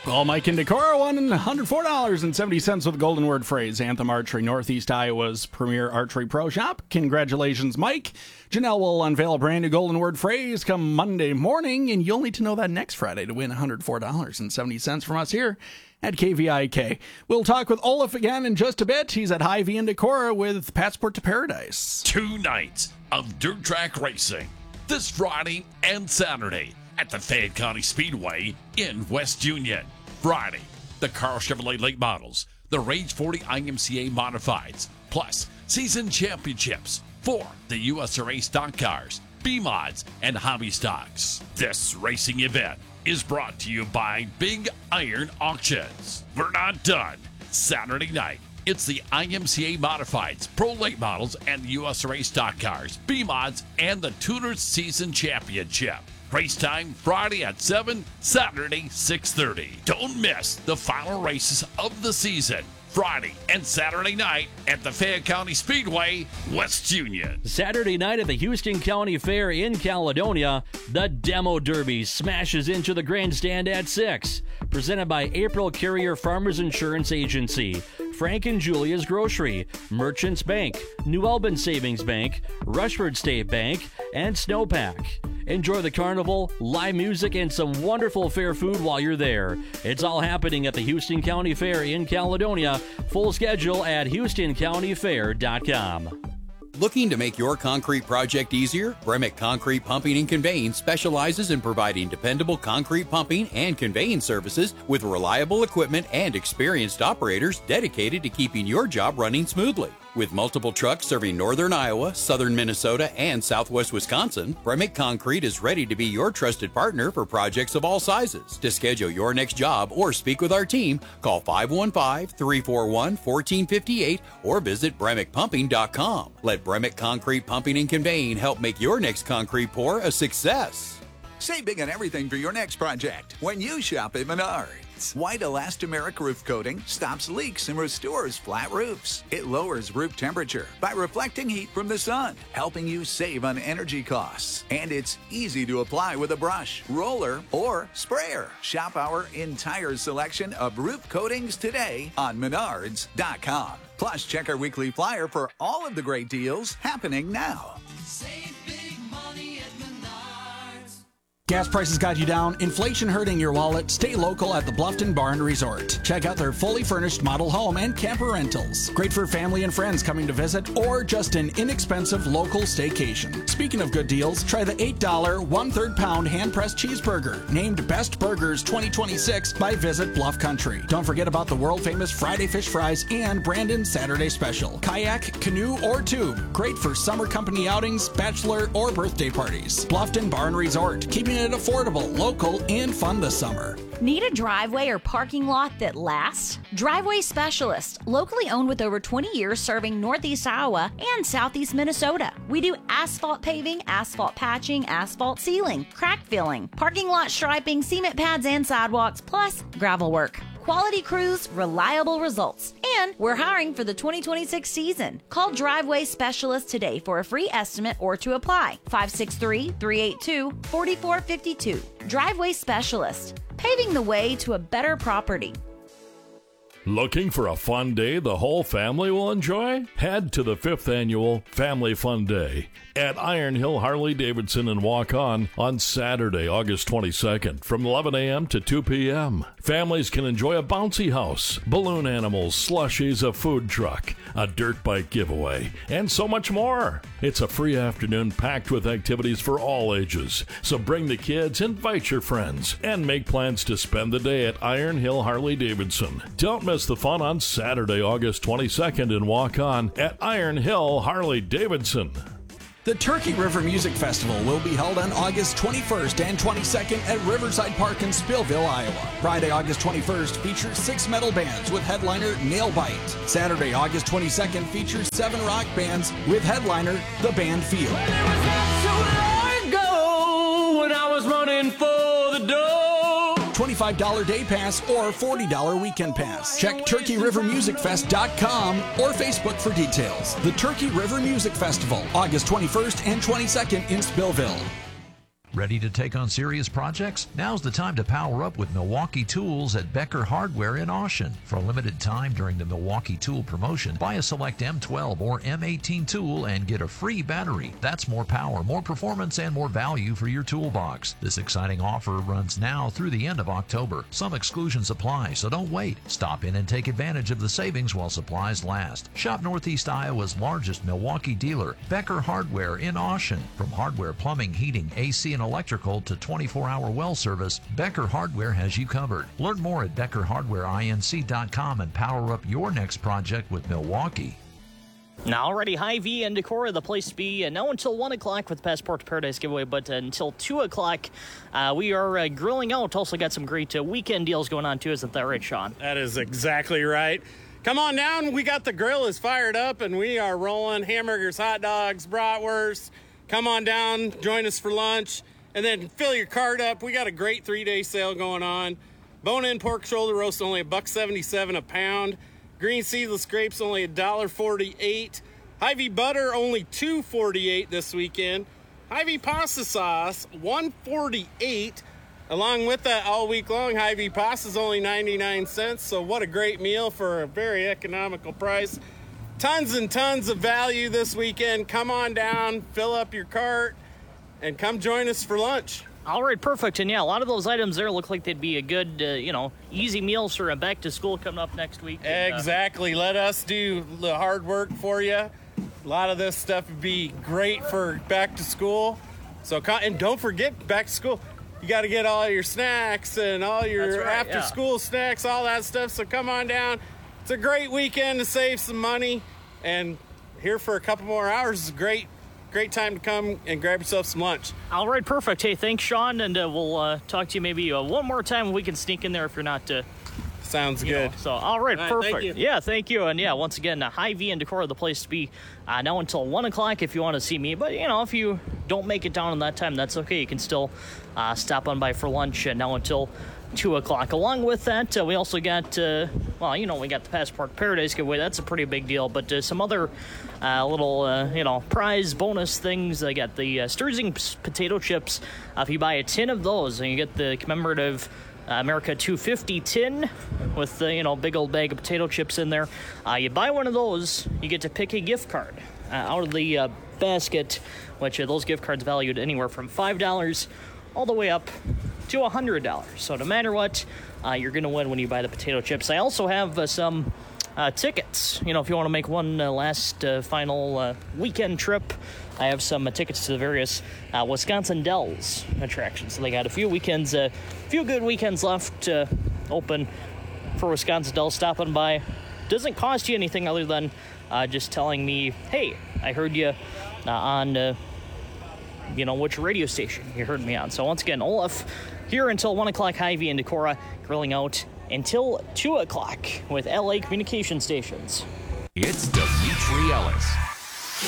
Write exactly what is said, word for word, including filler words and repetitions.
Well, Mike and Decorah won one hundred four dollars and seventy cents with the golden word phrase. Anthem Archery, Northeast Iowa's premier archery pro shop. Congratulations, Mike. Janelle will unveil a brand new golden word phrase come Monday morning, and you'll need to know that next Friday to win one hundred four dollars and seventy cents from us here at K V I K. We'll talk with Olaf again in just a bit. He's at Hy-Vee and Decorah with Passport to Paradise. Two nights of dirt track racing this Friday and Saturday at the Fayette County Speedway in West Union. Friday, the Carl Chevrolet late models, the Rage forty I M C A modifieds, plus season championships for the U S R A stock cars, B-mods, and hobby stocks. This racing event is brought to you by Big Iron Auctions. We're not done. Saturday night, it's the I M C A modifieds, pro late models, and the U S R A stock cars, B-mods, and the Tuners Season Championship. Race time Friday at seven, Saturday six thirty. Don't miss the final races of the season. Friday and Saturday night at the Fayette County Speedway, West Union. Saturday night at the Houston County Fair in Caledonia, the Demo Derby smashes into the grandstand at six. Presented by April Carrier Farmers Insurance Agency, Frank and Julia's Grocery, Merchants Bank, New Albin Savings Bank, Rushford State Bank, and Snowpack. Enjoy the carnival, live music, and some wonderful fair food while you're there. It's all happening at the Houston County Fair in Caledonia. Full schedule at houston county fair dot com. Looking to make your concrete project easier? Bremick Concrete Pumping and Conveying specializes in providing dependable concrete pumping and conveying services with reliable equipment and experienced operators dedicated to keeping your job running smoothly. With multiple trucks serving northern Iowa, southern Minnesota, and southwest Wisconsin, Bremick Concrete is ready to be your trusted partner for projects of all sizes. To schedule your next job or speak with our team, call five one five, three four one, one four five eight or visit bremick pumping dot com. Let Bremick Concrete Pumping and Conveying help make your next concrete pour a success. Save big on everything for your next project when you shop at Menards. White elastomeric roof coating stops leaks and restores flat roofs. It lowers roof temperature by reflecting heat from the sun, helping you save on energy costs. And it's easy to apply with a brush, roller, or sprayer. Shop our entire selection of roof coatings today on menards dot com. Plus, check our weekly flyer for all of the great deals happening now. Save big money at Menards. Gas prices got you down, inflation hurting your wallet. Stay local at the Bluffton Barn Resort. Check out their fully furnished model home and camper rentals. Great for family and friends coming to visit or just an inexpensive local staycation. Speaking of good deals, try the eight dollar, one-third pound hand-pressed cheeseburger, named Best Burgers twenty twenty-six by Visit Bluff Country. Don't forget about the world-famous Friday fish fries and Brandon's Saturday special. Kayak, canoe, or tube. Great for summer company outings, bachelor, or birthday parties. Bluffton Barn Resort, keeping it affordable, local, and fun this summer. Need a driveway or parking lot that lasts? Driveway Specialist, locally owned with over twenty years serving Northeast Iowa and Southeast Minnesota. We do asphalt paving, asphalt patching, asphalt sealing, crack filling, parking lot striping, cement pads and sidewalks, plus gravel work. Quality crews, reliable results. And we're hiring for the twenty twenty-six season. Call Driveway Specialist today for a free estimate or to apply. five six three, three eight two, four four five two. Driveway Specialist, paving the way to a better property. Looking for a fun day the whole family will enjoy? Head to the fifth Annual Family Fun Day at Iron Hill Harley-Davidson and Walk On on Saturday, August twenty-second from eleven a.m. to two p.m. Families can enjoy a bouncy house, balloon animals, slushies, a food truck, a dirt bike giveaway, and so much more. It's a free afternoon packed with activities for all ages. So bring the kids, invite your friends, and make plans to spend the day at Iron Hill Harley-Davidson. Don't miss the fun on Saturday, August twenty-second and Walk On at Iron Hill Harley-Davidson. The Turkey River Music Festival will be held on August twenty-first and twenty-second at Riverside Park in Spillville, Iowa. Friday, August twenty-first features six metal bands with headliner Nailbite. Saturday, August twenty-second features seven rock bands with headliner The Band Field. Well, it was not so long ago when I was running for the door. twenty-five dollars day pass or forty dollars weekend pass. Check turkey river music fest dot com or Facebook for details. The Turkey River Music Festival, August twenty-first and twenty-second in Spillville. Ready to take on serious projects? Now's the time to power up with Milwaukee Tools at Becker Hardware in Austin. For a limited time during the Milwaukee Tool promotion, buy a select M twelve or M eighteen tool and get a free battery. That's more power, more performance, and more value for your toolbox. This exciting offer runs now through the end of October. Some exclusions apply, so don't wait. Stop in and take advantage of the savings while supplies last. Shop Northeast Iowa's largest Milwaukee dealer, Becker Hardware in Austin. From hardware, plumbing, heating, A C, and electrical to twenty-four hour well service, Becker Hardware has you covered. Learn more at becker hardware inc dot com and power up your next project with Milwaukee. Now already Hy-Vee and Decorah, the place to be, and now until one o'clock with the Passport to Paradise giveaway, but uh, until two o'clock uh, we are uh, grilling out. Also got some great uh, weekend deals going on too, isn't that right, Sean? That is exactly right. Come on down, we got the grill is fired up and we are rolling hamburgers, hot dogs, bratwurst. Come on down, join us for lunch, and then fill your cart up. We got a great three-day sale going on. Bone-in pork shoulder roast only a buck seventy-seven a pound. Green seedless grapes only a dollar forty-eight. Hy-Vee butter only two forty-eight this weekend. Hy-Vee pasta sauce one forty-eight. Along with that, all week long, Hy-Vee pasta is only ninety-nine cents. So what a great meal for a very economical price. Tons and tons of value this weekend. Come on down, fill up your cart, and come join us for lunch. All right, perfect. And yeah, a lot of those items there look like they'd be a good, uh, you know, easy meals for a back to school coming up next week. And, uh, exactly. Let us do the hard work for you. A lot of this stuff would be great for back to school. So, and don't forget, back to school, you got to get all your snacks and all your right, after yeah. school snacks, all that stuff. So come on down. It's a great weekend to save some money, and here for a couple more hours is a great, great time to come and grab yourself some lunch. All right, perfect. Hey, thanks, Sean, and uh, we'll uh, talk to you maybe uh, one more time when we can sneak in there if you're not. Uh, Sounds good. Know. So, all right, all right, perfect. thank you. Yeah, thank you. And yeah, once again, uh, Hy-Vee and Decorah, the place to be. Uh, now until one o'clock if you want to see me. But, you know, if you don't make it down in that time, that's okay. You can still uh, stop on by for lunch uh, now until two o'clock. Along with that, uh, we also got, uh, well, you know, we got the Passport Paradise giveaway. That's a pretty big deal. But uh, some other uh, little, uh, you know, prize bonus things. I got the uh, Sturzing potato chips. Uh, if you buy a tin of those, and you get the commemorative Uh, America two fifty tin with the, you know, big old bag of potato chips in there. Uh, you buy one of those, you get to pick a gift card uh, out of the uh, basket, which uh, those gift cards valued anywhere from five dollars all the way up to one hundred dollars. So no matter what, uh, you're going to win when you buy the potato chips. I also have uh, some uh, tickets. You know, if you want to make one uh, last uh, final uh, weekend trip, I have some uh, tickets to the various uh, Wisconsin Dells attractions. So they got a few weekends, a uh, few good weekends left uh, open for Wisconsin Dells. Stopping by doesn't cost you anything other than uh, just telling me, hey, I heard you uh, on, uh, you know, which radio station you heard me on. So once again, Olaf here until one o'clock, Hy-Vee and Decorah grilling out until two o'clock with L A Communication Stations. It's Dimitri Ellis.